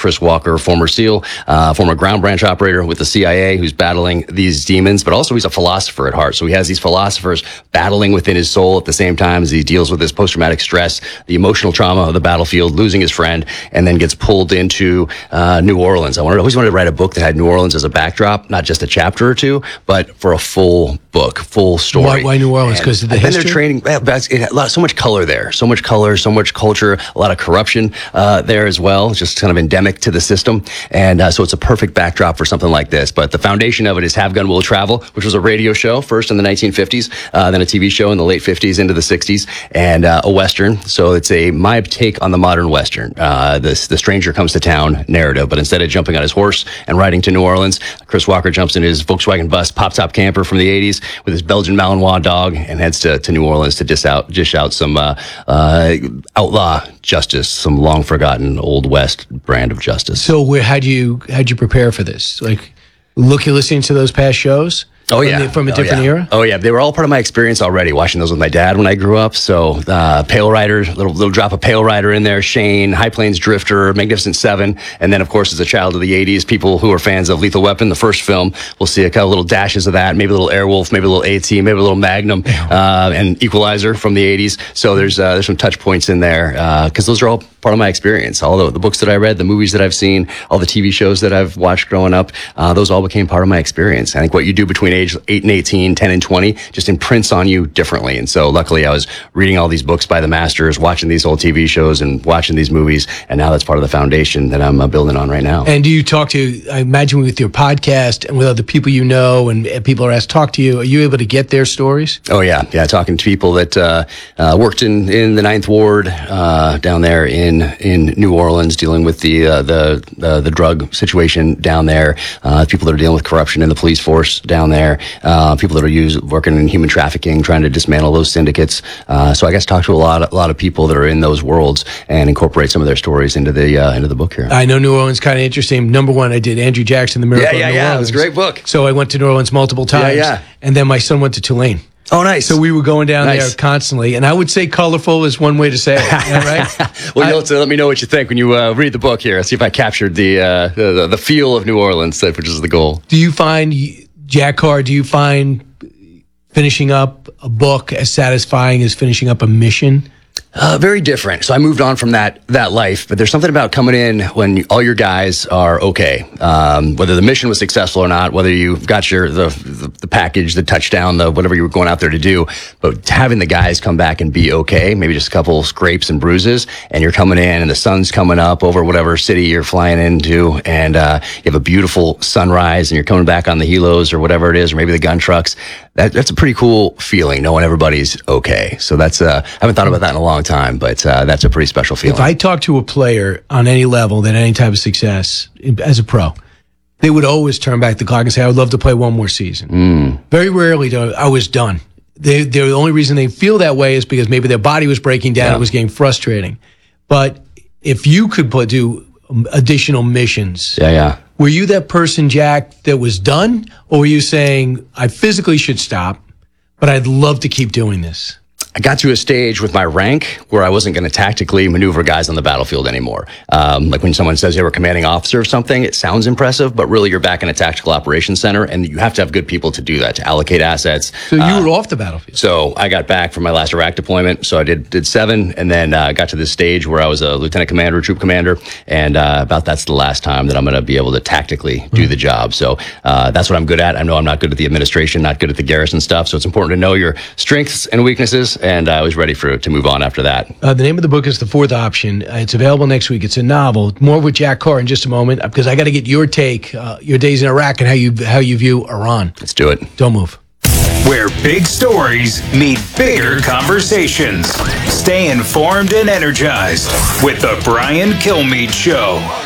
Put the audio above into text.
Chris Walker, former SEAL, former ground branch operator with the CIA, who's battling these demons, but also he's a philosopher at heart. So he has these philosophers battling within his soul at the same time as he deals with this post-traumatic stress, the emotional trauma of the battlefield, losing his friend, and then gets pulled into New Orleans. I always wanted to write a book that had New Orleans as a backdrop, not just a chapter or two, but for a full book, full story. Why New Orleans? Because of the history? They're training. So much color there, so much color, so much culture, a lot of corruption there as well. It's just kind of endemic to the system. And so it's a perfect backdrop for something like this. But the foundation of it is Have Gun Will Travel, which was a radio show first in the 1950s, then a TV show in the late 50s into the 60s, and a Western. So it's my take on the modern Western. The stranger comes to town narrative, but instead of jumping on his horse and riding to New Orleans, Chris Walker jumps in his Volkswagen bus pop-top camper from the 80s with his Belgian Malinois dog and heads to New Orleans to dish out some outlaw justice, some long-forgotten Old West brand of justice. So how'd you prepare for this? Like, listening to those past shows? Oh, yeah. From a different era? Oh, yeah. They were all part of my experience already, watching those with my dad when I grew up. So, Pale Rider, little drop of Pale Rider in there, Shane, High Plains Drifter, Magnificent Seven. And then, of course, as a child of the 80s, people who are fans of Lethal Weapon, the first film, will see a couple little dashes of that, maybe a little Airwolf, maybe a little AT, maybe a little Magnum, and Equalizer from the 80s. So there's some touch points in there, because those are all part of my experience. All the books that I read, the movies that I've seen, all the TV shows that I've watched growing up, those all became part of my experience. I think what you do between age 8 and 18, 10 and 20 just imprints on you differently. And so luckily I was reading all these books by the masters, watching these old TV shows and watching these movies, and now that's part of the foundation that I'm building on right now. And do you talk to, I imagine with your podcast and with other people you know, and people are asked to talk to you, are you able to get their stories? Oh yeah, talking to people that worked in the Ninth Ward down there in New Orleans, dealing with the drug situation down there, people that are dealing with corruption in the police force down there, people that are working in human trafficking, trying to dismantle those syndicates. So I guess talk to a lot of people that are in those worlds and incorporate some of their stories into the book here. I know New Orleans kind of interesting. Number one, I did Andrew Jackson, The Miracle of New Orleans. It was a great book. So I went to New Orleans multiple times. And then my son went to Tulane. Oh, nice. So we were going down there constantly, and I would say colorful is one way to say it, right? Well, let me know what you think when you read the book here. See if I captured the feel of New Orleans, which is the goal. Do you find, Jack Carr, finishing up a book as satisfying as finishing up a mission? Very different. So I moved on from that life, but there's something about coming in when all your guys are okay. Whether the mission was successful or not, whether you got the package, the touchdown, whatever you were going out there to do, but having the guys come back and be okay, maybe just a couple scrapes and bruises, and you're coming in and the sun's coming up over whatever city you're flying into, and you have a beautiful sunrise and you're coming back on the helos or whatever it is, or maybe the gun trucks. That's a pretty cool feeling, knowing everybody's okay. So that's I haven't thought about that in a long time, but that's a pretty special feeling. If I talk to a player on any level that any type of success as a pro, they would always turn back the clock and say, I would love to play one more season. Very rarely do I was done. The only reason they feel that way is because maybe their body was breaking down. It was getting frustrating. But if you could do additional missions, were you that person, Jack, that was done? Or were you saying, I physically should stop, but I'd love to keep doing this? I got to a stage with my rank where I wasn't going to tactically maneuver guys on the battlefield anymore. Like when someone says they were commanding officer of something, it sounds impressive, but really you're back in a tactical operations center, and you have to have good people to do that, to allocate assets. So you were off the battlefield. So I got back from my last Iraq deployment. So I did 7, and then got to this stage where I was a lieutenant commander, troop commander, and about that's the last time that I'm going to be able to tactically do the job. So that's what I'm good at. I know I'm not good at the administration, not good at the garrison stuff. So it's important to know your strengths and weaknesses, and I was ready to move on after that. The name of the book is The Fourth Option. It's available next week. It's a novel. More with Jack Carr in just a moment, because I got to get your take, your days in Iraq, and how you view Iran. Let's do it. Don't move. Where big stories meet bigger conversations. Stay informed and energized with The Brian Kilmeade Show.